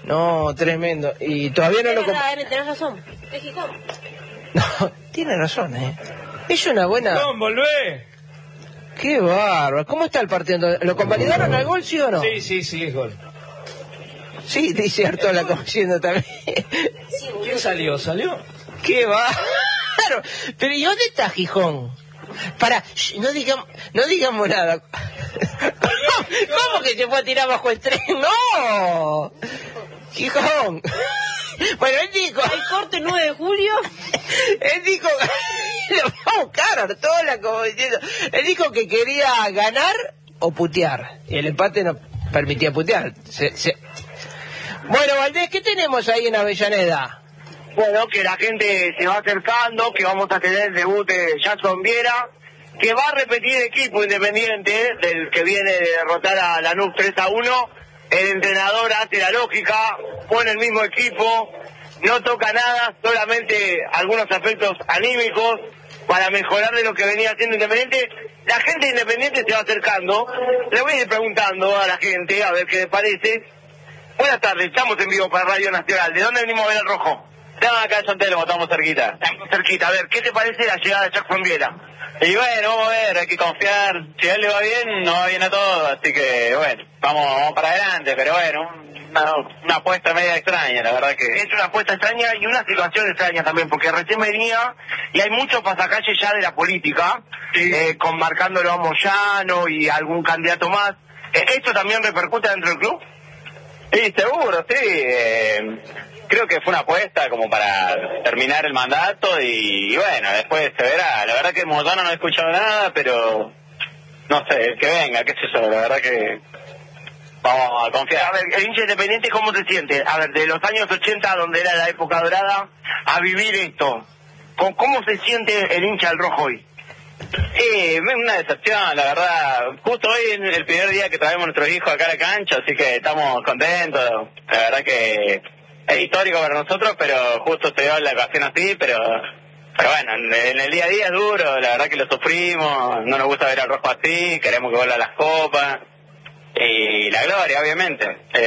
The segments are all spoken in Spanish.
No, tremendo. Y todavía no lo... Tenés razón, es Gijón. No, tiene razón, Es una buena... No, volvé. Qué bárbaro. ¿Cómo está el partido? ¿Lo convalidaron al gol, sí o no? Sí, es gol. Sí, dice Artola como diciendo también. ¿Quién salió? ¿Salió? Qué bárbaro. Pero ¿y dónde está Gijón? Para, no digamos nada. ¿Cómo que se fue a tirar bajo el tren? ¡No! Gijón. Bueno, él dijo... ¿Hay corte 9 de julio? Él dijo... Lo va a buscar Artola como diciendo... Él dijo que quería ganar o putear. Y el empate no permitía putear. Bueno, Valdés, ¿qué tenemos ahí en Avellaneda? Bueno, que la gente se va acercando, que vamos a tener el debut de Jackson Viera, que va a repetir equipo Independiente, del que viene de derrotar a Lanús 3-1. El entrenador hace la lógica, pone el mismo equipo, no toca nada, solamente algunos aspectos anímicos para mejorar de lo que venía haciendo Independiente. La gente de Independiente se va acercando, le voy a ir preguntando a la gente a ver qué les parece. Buenas tardes, estamos en vivo para Radio Nacional. ¿De dónde venimos a ver el rojo? Estamos acá en San Telmo, estamos cerquita. Estamos cerquita, a ver, ¿qué te parece la llegada de Jackson Viera? Y bueno, vamos a ver, hay que confiar. Si a él le va bien, nos va bien a todos. Así que, bueno, vamos para adelante. Pero bueno, una apuesta media extraña, la verdad que... Es una apuesta extraña y una situación extraña también, porque recién venía y hay muchos pasacalles ya de la política, sí. Con marcándolo a Moyano y algún candidato más. ¿Esto también repercute dentro del club? Sí, seguro, sí. Creo que fue una apuesta como para terminar el mandato y bueno, después se verá. La verdad que Moyano no he escuchado nada, pero no sé, que venga, qué sé yo, la verdad que vamos a confiar. A ver, el hincha Independiente, ¿cómo se siente? A ver, de los años 80, donde era la época dorada, a vivir esto. ¿Cómo se siente el hincha del rojo hoy? Sí, una decepción, la verdad. Justo hoy es el primer día que traemos a nuestros hijos acá a la cancha, así que estamos contentos. La verdad que es histórico para nosotros, pero justo se dio la ocasión así, pero bueno, en el día a día es duro, la verdad que lo sufrimos, no nos gusta ver al rojo así, queremos que vuelva a las copas, y la gloria, obviamente.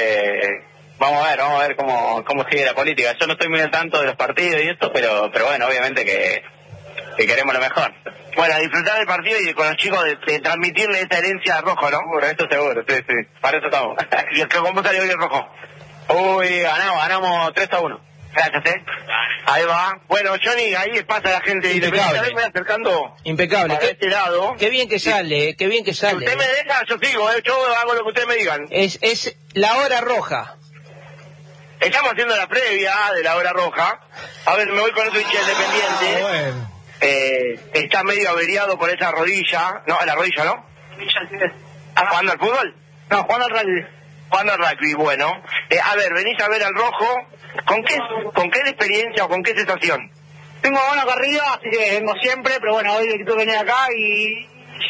Vamos a ver cómo sigue la política. Yo no estoy muy al tanto de los partidos y esto, pero bueno, obviamente que queremos lo mejor. Bueno, a disfrutar del partido y con los chicos de transmitirle esa herencia a rojo, ¿no? Seguro, esto seguro, sí, para eso estamos. ¿Y cómo salió hoy el rojo? Uy, ganamos 3-1. Gracias, Ahí va. Bueno, Johnny, ahí pasa la gente. Impecable. Me voy acercando. Impecable. A este lado. Qué bien que sale, qué bien que Si sale. usted me deja, yo sigo, yo hago lo que ustedes me digan. Es la hora roja. Estamos haciendo la previa de la hora roja. A ver, me voy con otro hincha Independiente. Bueno. Está medio averiado con esa rodilla. No, la rodilla, ¿no? ¿Jugando al fútbol? No, jugando al rugby. Jugando al rugby, bueno. A ver, venís a ver al rojo. ¿Con qué experiencia o con qué sensación? Tengo una corrida, así que vengo siempre, pero bueno, hoy el equipo venía acá y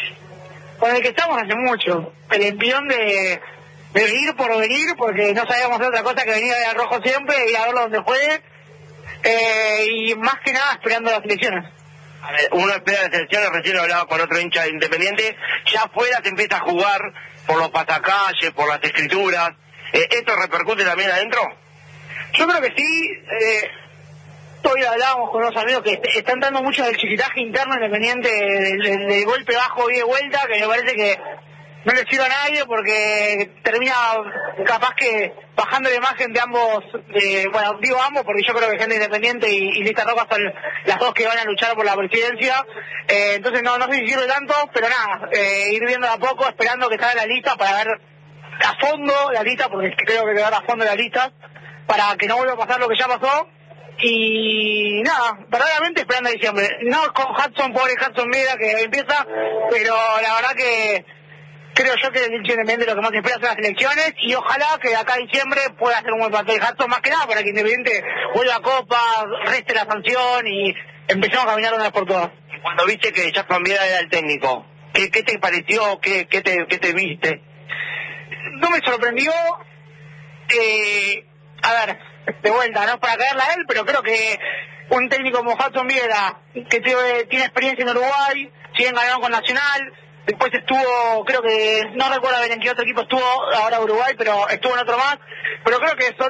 con el que estamos hace mucho. El envión de venir por venir, porque no sabíamos hacer otra cosa que venir al rojo siempre, ir a verlo donde juegue, y más que nada esperando las elecciones. A ver, uno espera las elecciones, recién hablaba con otro hincha de Independiente, ya afuera se empieza a jugar por los pasacalles, por las escrituras. ¿Esto repercute también adentro? Yo creo que sí. Hoy hablábamos con unos amigos que están dando mucho del chiquitaje interno Independiente, del golpe bajo y de vuelta, que me parece que no le sirve a nadie porque termina capaz que bajando la imagen de ambos, bueno, digo ambos porque yo creo que Gente Independiente y Lista Roja son las dos que van a luchar por la presidencia, entonces no sé si sirve tanto, pero nada, ir viendo de a poco, esperando que salga la lista para ver a fondo la lista, porque creo que quedar a fondo la lista, para que no vuelva a pasar lo que ya pasó. Y nada, verdaderamente esperando a diciembre. No con Hudson, pobre Hudson Mera que empieza, pero la verdad que creo yo que el Independiente lo que más espera son las elecciones y ojalá que de acá a diciembre pueda hacer un buen papel Hudson, más que nada para que Independiente vuelva a Copa, reste la sanción y empecemos a caminar una vez por todas. Cuando viste que Jackson Viera era el técnico, ¿qué te pareció? ¿Qué te viste? No me sorprendió, a ver, de vuelta, no es para caerle a él, pero creo que un técnico como Hudson Viera, que tiene experiencia en Uruguay, siguen ganando con Nacional, después estuvo, creo que, no recuerdo bien en qué otro equipo estuvo, ahora Uruguay, pero estuvo en otro más, pero creo que son